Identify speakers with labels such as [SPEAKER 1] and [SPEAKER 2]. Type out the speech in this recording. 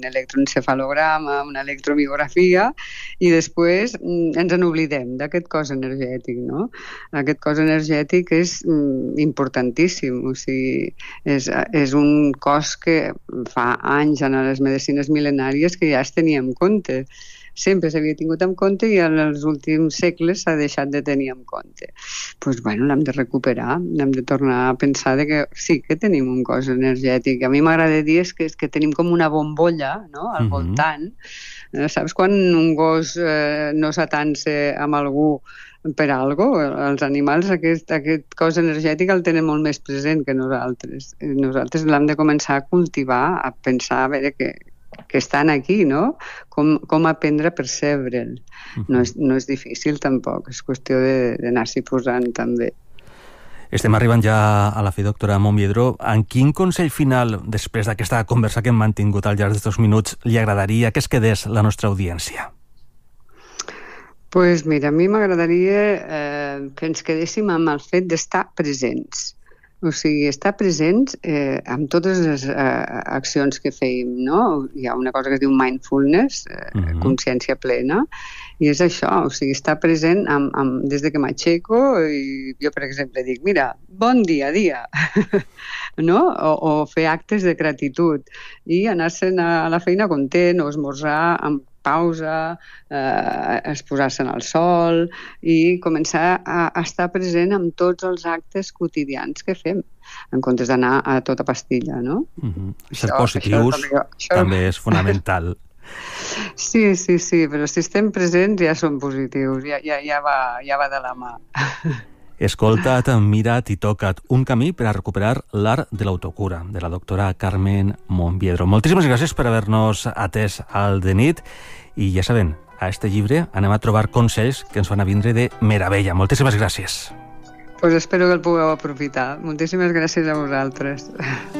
[SPEAKER 1] electroencefalograma, una electromiografia, i després ens n'oblidem d'aquest cos energètic, no? Aquest cos energètic és importantíssim, o sigui, és un cos que fa anys en les medicines mil·lenàries que ja es tenia en compte. Sempre s'havia tingut en compte i en els últims segles s'ha deixat de tenir en compte. Doncs, bueno, l'hem de recuperar, hem de tornar a pensar que sí que tenim un cos energètic. A mi m'agrada dir que tenim com una bombolla, no?, al voltant. Saps quan un gos no s'atansa amb algú per algo? Els animals aquest cos energètic el tenen molt més present que nosaltres. Nosaltres l'hem de començar a cultivar, a pensar a veure que estan aquí, no? Com aprendre a percebre'l. No és difícil tampoc, és qüestió d'anar-s'hi posant també.
[SPEAKER 2] Estem arribant ja a la fi, doctora Monbiedro. En quin consell final, després d'aquesta conversa que hem mantingut al llarg d'estos minuts, li agradaria que es quedés la nostra audiència?
[SPEAKER 1] Doncs mira, a mi m'agradaria que ens quedéssim amb el fet d'estar presents. O sigui, estar presents amb totes les accions que fèiem, no? Hi ha una cosa que es diu mindfulness, consciència plena, i és això, o sigui, estar present des de que m'aixeco i jo, per exemple, dic, mira, bon dia, no? O fer actes de gratitud i anar-se'n a la feina content o esmorzar amb pausa, posar-se'n al sol i començar a estar present amb tots els actes quotidians que fem, en comptes d'anar a tota pastilla, no?
[SPEAKER 2] Ser positius també és fonamental.
[SPEAKER 1] Sí, però si estem presents ja som positius, ja va de la mà.
[SPEAKER 2] Escolta't, mira't i toca't, un camí per a recuperar l'art de l'autocura, de la doctora Carmen Monbiedro. Moltíssimes gràcies per haver-nos atès al de nit i ja sabem, a este llibre anem a trobar consells que ens van a vindre de meravella. Moltíssimes gràcies.
[SPEAKER 1] Pues espero que el pugueu aprofitar. Moltíssimes gràcies a vosaltres.